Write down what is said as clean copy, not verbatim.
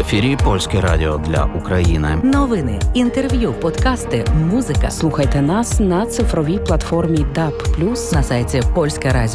ефірі Польське радіо для України. Новини, інтерв'ю, подкасти, музика. Слухайте нас на цифровій платформі DAB+, На сайті Польське радіо.